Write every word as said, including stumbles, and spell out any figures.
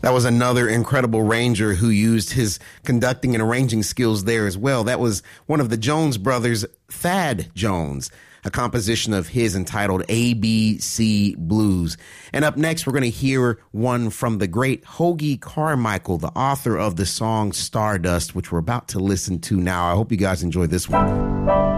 That was another incredible ranger who used his conducting and arranging skills there as well. That was one of the Jones brothers, Thad Jones, a composition of his entitled A B C Blues. And up next, we're going to hear one from the great Hoagy Carmichael, the author of the song Stardust, which we're about to listen to now. I hope you guys enjoy this one.